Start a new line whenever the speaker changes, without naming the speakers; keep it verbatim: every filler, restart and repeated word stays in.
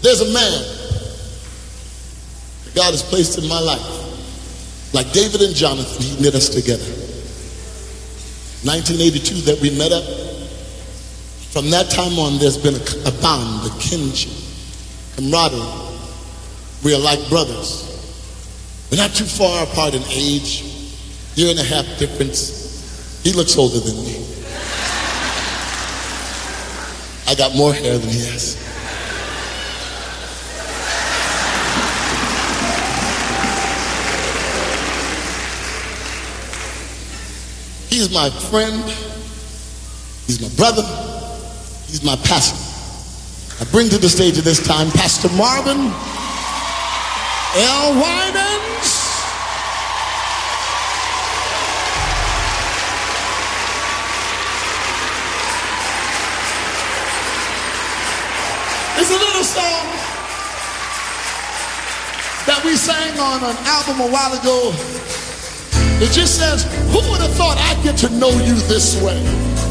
There's a man that God has placed in my life. Like David and Jonathan, he knit us together. nineteen eighty-two that we met up. From that time on, there's been a, a bond, a kinship, camaraderie. We are like brothers. We're not too far apart in age, year and a half difference. He looks older than me. I got more hair than he has. He's my friend. He's my brother. He's my pastor. I bring to the stage at this time Pastor Marvin L. Winans. It's a little song that we sang on an album a while ago. It just says, who would have thought I'd get to know you this way?